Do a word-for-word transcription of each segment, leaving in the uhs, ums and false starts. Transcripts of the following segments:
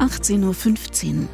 achtzehn Uhr fünfzehn.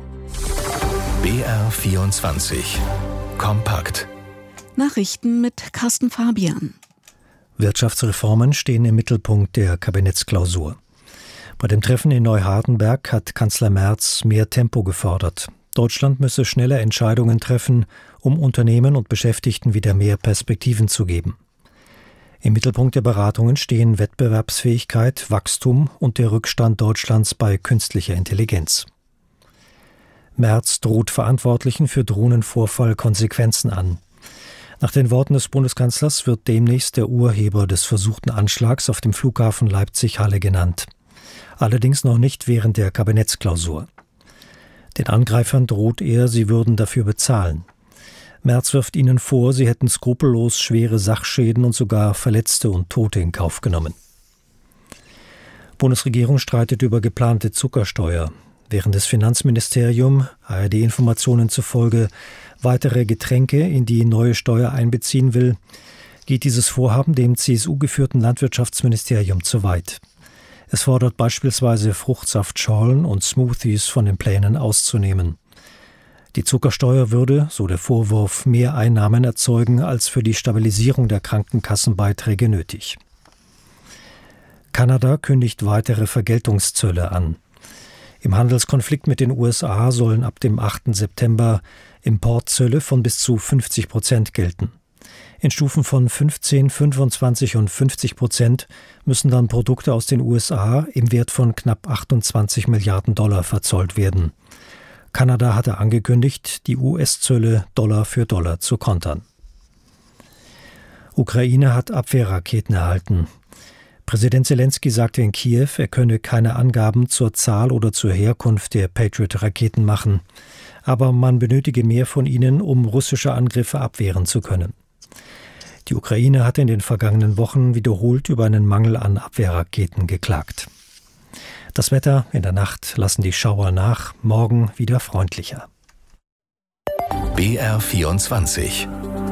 B R vierundzwanzig Kompakt. Nachrichten mit Carsten Fabian. Wirtschaftsreformen stehen im Mittelpunkt der Kabinettsklausur. Bei dem Treffen in Neuhardenberg hat Kanzler Merz mehr Tempo gefordert. Deutschland müsse schneller Entscheidungen treffen, um Unternehmen und Beschäftigten wieder mehr Perspektiven zu geben. Im Mittelpunkt der Beratungen stehen Wettbewerbsfähigkeit, Wachstum und der Rückstand Deutschlands bei künstlicher Intelligenz. Merz droht Verantwortlichen für Drohnenvorfall Konsequenzen an. Nach den Worten des Bundeskanzlers wird demnächst der Urheber des versuchten Anschlags auf dem Flughafen Leipzig-Halle genannt. Allerdings noch nicht während der Kabinettsklausur. Den Angreifern droht er, sie würden dafür bezahlen. Merz wirft ihnen vor, sie hätten skrupellos schwere Sachschäden und sogar Verletzte und Tote in Kauf genommen. Bundesregierung streitet über geplante Zuckersteuer. Während das Finanzministerium, A R D-Informationen zufolge, weitere Getränke in die neue Steuer einbeziehen will, geht dieses Vorhaben dem C S U-geführten Landwirtschaftsministerium zu weit. Es fordert beispielsweise Fruchtsaftschorlen und Smoothies von den Plänen auszunehmen. Die Zuckersteuer würde, so der Vorwurf, mehr Einnahmen erzeugen als für die Stabilisierung der Krankenkassenbeiträge nötig. Kanada kündigt weitere Vergeltungszölle an. Im Handelskonflikt mit den U S A sollen ab dem achten September Importzölle von bis zu fünfzig Prozent gelten. In Stufen von fünfzehn, fünfundzwanzig und fünfzig Prozent müssen dann Produkte aus den U S A im Wert von knapp achtundzwanzig Milliarden Dollar verzollt werden. Kanada hatte angekündigt, die U S-Zölle Dollar für Dollar zu kontern. Ukraine hat Abwehrraketen erhalten. Präsident Selenskyj sagte in Kiew, er könne keine Angaben zur Zahl oder zur Herkunft der Patriot-Raketen machen. Aber man benötige mehr von ihnen, um russische Angriffe abwehren zu können. Die Ukraine hatte in den vergangenen Wochen wiederholt über einen Mangel an Abwehrraketen geklagt. Das Wetter: in der Nacht lassen die Schauer nach, morgen wieder freundlicher. B R vierundzwanzig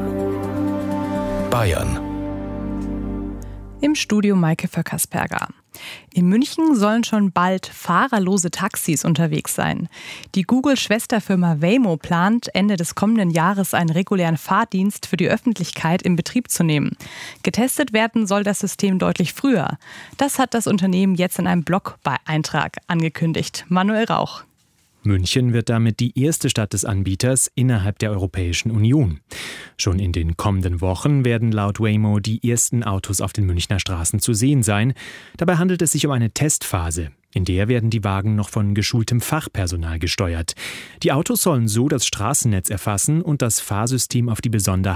Bayern. Im Studio Maike Vöckersperger. In München sollen schon bald fahrerlose Taxis unterwegs sein. Die Google-Schwesterfirma Waymo plant, Ende des kommenden Jahres einen regulären Fahrdienst für die Öffentlichkeit in Betrieb zu nehmen. Getestet werden soll das System deutlich früher. Das hat das Unternehmen jetzt in einem Blog-Eintrag angekündigt. Manuel Rauch. München wird damit die erste Stadt des Anbieters innerhalb der Europäischen Union. Schon in den kommenden Wochen werden laut Waymo die ersten Autos auf den Münchner Straßen zu sehen sein. Dabei handelt es sich um eine Testphase. In der werden die Wagen noch von geschultem Fachpersonal gesteuert. Die Autos sollen so das Straßennetz erfassen und das Fahrsystem auf die Besonderheiten